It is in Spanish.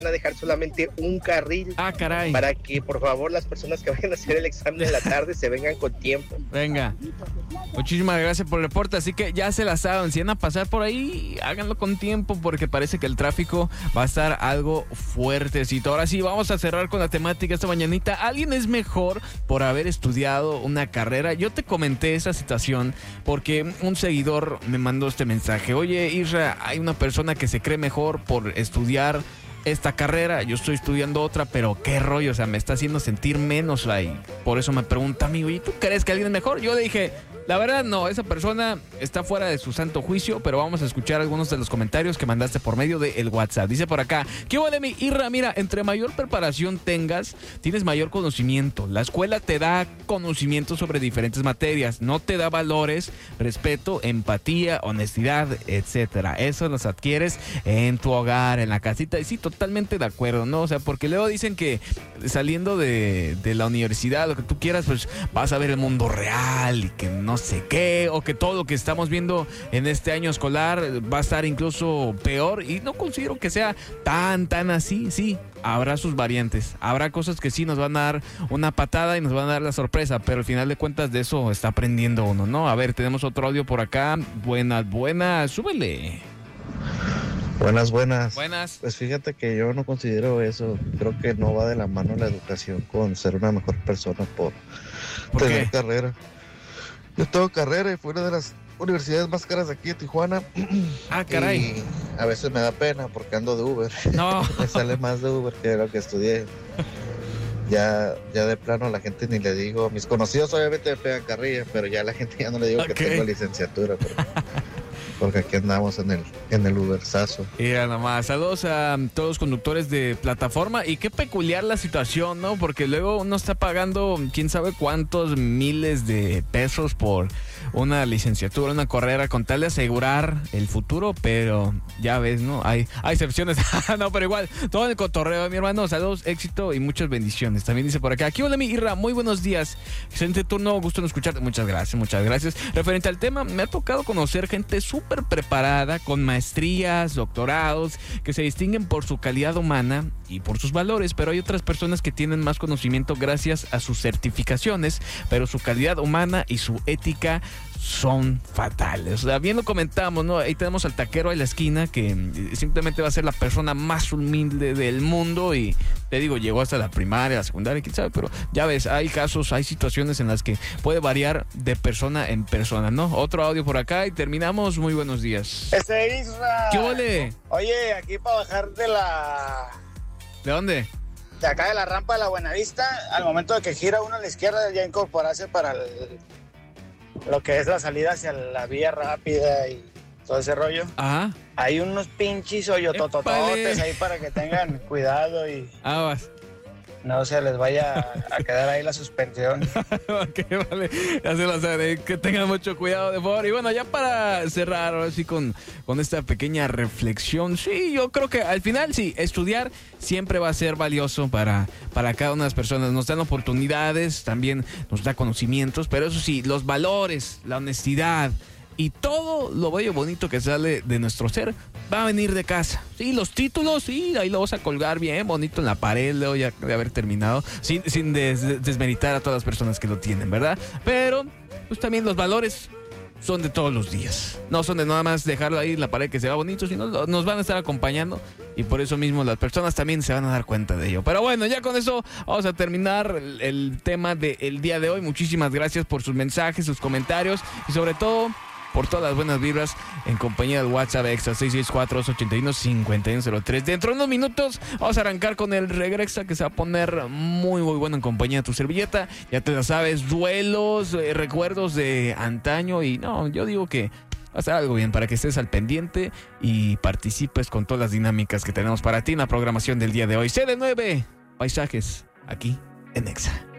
a dejar solamente un carril. Ah, caray. Para que por favor las personas que vayan a hacer el examen en la tarde se vengan con tiempo. Venga. Muchísimas gracias por el reporte. Así que ya se la saben. Si van a pasar por ahí, háganlo con tiempo porque parece que el tráfico va a estar algo fuertecito. Ahora sí, vamos a cerrar con la temática esta mañanita. ¿Alguien es mejor por haber estudiado una carrera? Yo te comenté esa situación porque un seguidor me mandó este mensaje. Oye, Isra, hay una persona que se cree mejor por estudiar esta carrera, yo estoy estudiando otra, pero qué rollo, o sea, me está haciendo sentir menos ahí. Por eso me pregunta amigo, ¿y tú crees que alguien es mejor? Yo le dije, la verdad no, esa persona está fuera de su santo juicio, pero vamos a escuchar algunos de los comentarios que mandaste por medio del WhatsApp. Dice por acá, ¿qué hubo de mi Irra? Mira, entre mayor preparación tengas, tienes mayor conocimiento. La escuela te da conocimiento sobre diferentes materias, no te da valores, respeto, empatía, honestidad, etcétera. Eso los adquieres en tu hogar, en la casita, y sí, totalmente de acuerdo, ¿no? O sea, porque luego dicen que saliendo de la universidad, lo que tú quieras, pues vas a ver el mundo real y que no sé qué, o que todo lo que estamos viendo en este año escolar va a estar incluso peor, y no considero que sea tan así. Sí, habrá sus variantes, habrá cosas que sí nos van a dar una patada y nos van a dar la sorpresa, pero al final de cuentas de eso está aprendiendo uno, ¿no? A ver, tenemos otro audio por acá. Buenas, súbele. Buenas. Buenas. Pues fíjate que yo no considero eso. Creo que no va de la mano la educación con ser una mejor persona por tener qué? carrera. Yo tengo carrera y fue una de las universidades más caras aquí de Tijuana. Ah, caray. Y a veces me da pena porque ando de Uber. No. Me sale más de Uber que lo que estudié. Ya de plano a la gente ni le digo. Mis conocidos obviamente me pegan carrilla, pero ya a la gente ya no le digo que tengo licenciatura. Porque aquí andamos en el Ubersazo. Mira nomás, saludos a todos los conductores de plataforma. Y qué peculiar la situación, ¿no? Porque luego uno está pagando quién sabe cuántos miles de pesos por una licenciatura, una carrera, con tal de asegurar el futuro, pero ya ves, ¿no? Hay excepciones. No, pero igual, todo el cotorreo, mi hermano. Saludos, éxito y muchas bendiciones. También dice por acá, aquí hola mi Irra, muy buenos días. Excelente turno, gusto en escucharte. Muchas gracias. Referente al tema, me ha tocado conocer gente súper preparada, con maestrías, doctorados, que se distinguen por su calidad humana y por sus valores, pero hay otras personas que tienen más conocimiento gracias a sus certificaciones, pero su calidad humana y su ética son fatales. O sea, bien lo comentamos, ¿no? Ahí tenemos al taquero en la esquina que simplemente va a ser la persona más humilde del mundo y te digo, llegó hasta la primaria, la secundaria, quién sabe, pero ya ves, hay casos, hay situaciones en las que puede variar de persona en persona, ¿no? Otro audio por acá y terminamos. Muy buenos días. Isra. ¿Qué ole? Oye, aquí para bajar de ¿De dónde? de acá de la rampa de la Buenavista, al momento de que gira uno a la izquierda, ya incorporarse para lo que es la salida hacia la vía rápida y todo ese rollo. Ajá. Hay unos pinches hoyototototes ahí para que tengan cuidado y no se les vaya a quedar ahí la suspensión. Ok, vale. Ya se lo saben, que tengan mucho cuidado, de favor. Y bueno, ya para cerrar, ahora sí, con esta pequeña reflexión. Sí, yo creo que al final, sí, estudiar siempre va a ser valioso para cada una de las personas. Nos dan oportunidades, también nos da conocimientos, pero eso sí, los valores, la honestidad y todo lo bello bonito que sale de nuestro ser va a venir de casa. Sí, los títulos, sí, ahí lo vas a colgar bien bonito en la pared luego ya de haber terminado, sin desmeritar a todas las personas que lo tienen, ¿verdad? Pero pues también los valores son de todos los días. No son de nada más dejarlo ahí en la pared que se va bonito, sino nos van a estar acompañando y por eso mismo las personas también se van a dar cuenta de ello. Pero bueno, ya con eso vamos a terminar el tema del día de hoy. Muchísimas gracias por sus mensajes, sus comentarios y sobre todo por todas las buenas vibras en compañía del WhatsApp Extra 664-281-5103. Dentro de unos minutos vamos a arrancar con el Regrexa, que se va a poner muy bueno en compañía de tu servilleta. Ya te la sabes, duelos, recuerdos de antaño y no, yo digo que va a estar algo bien para que estés al pendiente y participes con todas las dinámicas que tenemos para ti en la programación del día de hoy. CD9, paisajes, aquí en Exa.